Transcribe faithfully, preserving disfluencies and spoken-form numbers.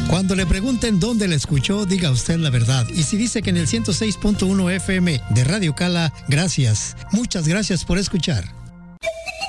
Cuando le pregunten dónde la escuchó, diga usted la verdad. Y si dice que en el ciento seis punto uno F M de Radio Cala, gracias. Muchas gracias por escuchar.